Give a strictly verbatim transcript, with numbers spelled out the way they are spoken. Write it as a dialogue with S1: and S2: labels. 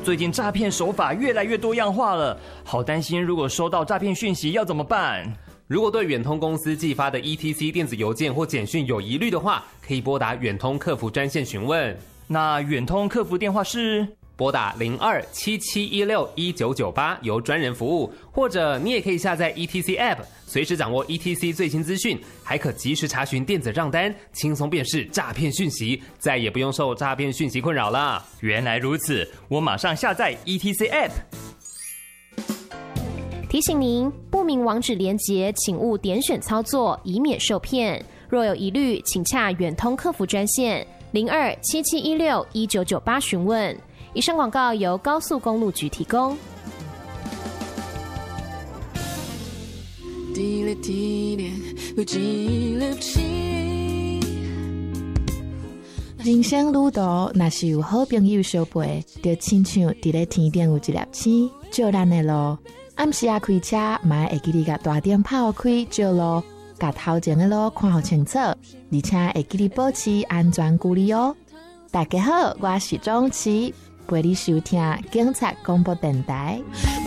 S1: 最近诈骗手法越来越多样化了，好担心如果收到诈骗讯息要怎么办？
S2: 如果对远通公司寄发的 E T C 电子邮件或简讯有疑虑的话，可以拨打远通客服专线询问。
S1: 那远通客服电话是
S2: 拨打零二七七一六一九九八，由专人服务，或者你也可以下载 E T C App， 随时掌握 E T C 最新资讯，还可及时查询电子账单，轻松辨识诈骗讯息，再也不用受诈骗讯息困扰了。
S1: 原来如此，我马上下载 E T C App。
S3: 提醒您，不明网址连结请勿点选操作，以免受骗。若有疑虑，请洽远通客服专线零二七七一六一九九八询问。以上广告由高速公路局提供。
S4: 人生旅途若是有好朋友相陪，就亲像伫咧天顶有一粒星，照咱的路。暗时啊开车，嘛会记得甲大灯泡开照路，甲头前的路看好清楚，而且会记得保持安全距离哦。大家好，我是钟琪，陪你收听警察广播电台。